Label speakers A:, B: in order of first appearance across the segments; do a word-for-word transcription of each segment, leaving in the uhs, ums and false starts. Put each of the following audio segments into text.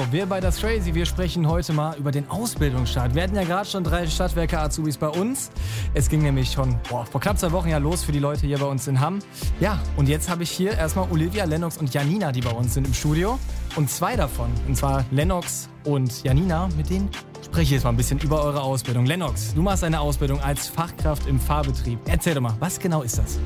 A: wir bei Das Crazy, wir sprechen heute mal über den Ausbildungsstart. Wir hatten ja gerade schon drei Stadtwerke-Azubis bei uns. Es ging nämlich schon boah, vor knapp zwei Wochen ja los für die Leute hier bei uns in Hamm. Ja, und jetzt habe ich hier erstmal Olivia, Lennox und Janina, die bei uns sind im Studio. Und zwei davon, und zwar Lennox und Janina, mit denen spreche ich jetzt mal ein bisschen über eure Ausbildung. Lennox, du machst eine Ausbildung als Fachkraft im Fahrbetrieb. Erzähl doch mal, was genau ist das?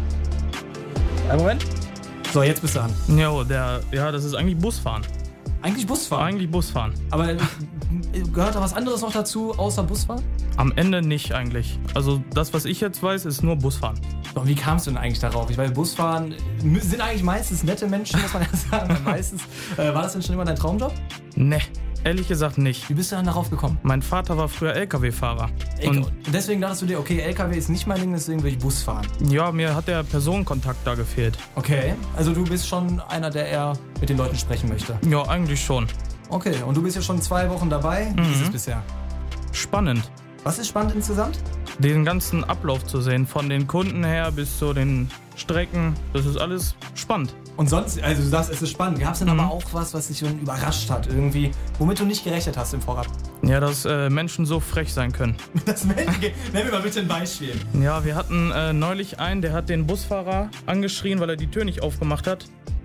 A: Einen Moment. So, jetzt bist du an.
B: Jo, der, ja, das ist eigentlich Busfahren.
A: Eigentlich Busfahren?
B: Eigentlich Busfahren.
A: Aber gehört da was anderes noch dazu, außer Busfahren?
B: Am Ende nicht eigentlich. Also das, was ich jetzt weiß, ist nur Busfahren.
A: Doch, wie kamst du denn eigentlich darauf? Ich weiß, Busfahren sind eigentlich meistens nette Menschen, muss man ja sagen. Meistens. Äh, war das denn schon immer dein Traumjob?
B: Ne, ehrlich gesagt nicht.
A: Wie bist du dann darauf gekommen?
B: Mein Vater war früher L K W-Fahrer.
A: Und, und deswegen dachtest du dir, okay, L K W ist nicht mein Ding, deswegen will ich Bus fahren.
B: Ja, mir hat der Personenkontakt da gefehlt.
A: Okay, also du bist schon einer, der eher mit den Leuten sprechen möchte.
B: Ja, eigentlich schon.
A: Okay, und du bist ja schon zwei Wochen dabei. Wie
B: Mhm.
A: ist es bisher?
B: Spannend.
A: Was ist spannend insgesamt?
B: Den ganzen Ablauf zu sehen, von den Kunden her bis zu den Strecken, das ist alles spannend.
A: Und sonst, also du sagst, es ist spannend. Gab es denn
B: Mhm.
A: aber auch was, was dich schon überrascht hat irgendwie, womit du nicht gerechnet hast im Vorab?
B: Ja, dass äh, Menschen so frech sein können.
A: Das Menschen, nenn mir mal bitte ein Beispiel.
B: Ja, wir hatten äh, neulich einen, der hat den Busfahrer angeschrien, weil er die Tür nicht aufgemacht hat.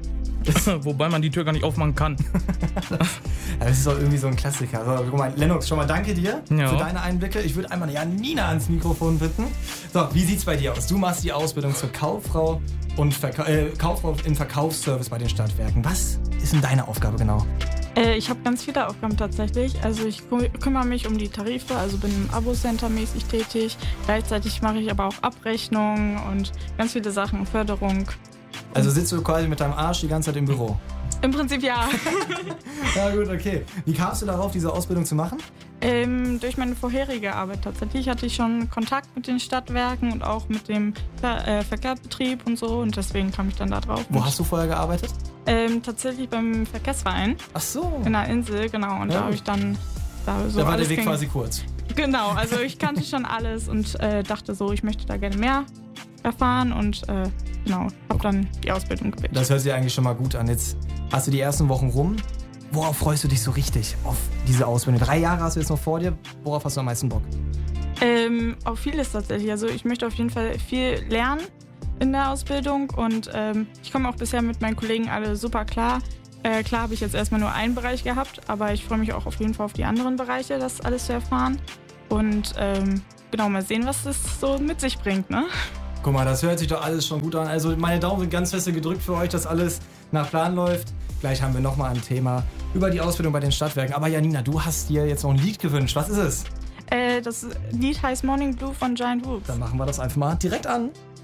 B: Wobei man die Tür gar nicht aufmachen kann.
A: Ja, das ist doch irgendwie so ein Klassiker. So, guck mal, Lennox, schon mal danke dir
B: Ja.
A: für deine Einblicke. Ich würde einmal Janina ans Mikrofon bitten. So, wie sieht's bei dir aus? Du machst die Ausbildung zur Kauffrau und Verka äh, Kauffrau im Verkaufsservice bei den Stadtwerken. Was ist denn deine Aufgabe genau?
C: Äh, ich habe ganz viele Aufgaben tatsächlich. Also ich kü- kümmere mich um die Tarife, also bin im Abo-Center mäßig tätig. Gleichzeitig mache ich aber auch Abrechnungen und ganz viele Sachen, Förderung.
A: Also sitzt du quasi mit deinem Arsch die ganze Zeit im Büro?
C: Im Prinzip ja.
A: Ja gut, okay. Wie kamst du darauf, diese Ausbildung zu machen?
C: ähm, durch meine vorherige Arbeit tatsächlich hatte ich schon Kontakt mit den Stadtwerken und auch mit dem Ver äh, Verkehrsbetrieb und so und deswegen kam ich dann da drauf.
A: Wo hast du vorher gearbeitet?
C: Ähm, tatsächlich beim Verkehrsverein
A: Ach so.
C: in der Insel, genau. Und
A: Ja.
C: da habe ich dann da so
A: Da war
C: alles
A: der Weg
C: kenn-
A: quasi kurz.
C: Genau, also ich kannte schon alles und äh, dachte so, ich möchte da gerne mehr erfahren und äh, genau, habe dann die Ausbildung gewählt.
A: Das hört sich eigentlich schon mal gut an. Jetzt hast du die ersten Wochen rum. Worauf freust du dich so richtig auf diese Ausbildung? Drei Jahre hast du jetzt noch vor dir. Worauf hast du am meisten Bock?
C: Ähm, auf vieles tatsächlich. Also ich möchte auf jeden Fall viel lernen in der Ausbildung und ähm, ich komme auch bisher mit meinen Kollegen alle super klar. Äh, klar habe ich jetzt erstmal nur einen Bereich gehabt, aber ich freue mich auch auf jeden Fall auf die anderen Bereiche, das alles zu erfahren. Und ähm, genau, mal sehen, was das so mit sich bringt, ne?
A: Guck mal, das hört sich doch alles schon gut an. Also meine Daumen sind ganz fest gedrückt für euch, dass alles nach Plan läuft. Gleich haben wir nochmal ein Thema über die Ausbildung bei den Stadtwerken. Aber Janina, du hast dir jetzt noch ein Lied gewünscht. Was ist es?
C: Äh, das Lied heißt Morning Blue von Giant Rooks.
A: Dann machen wir das einfach mal direkt an.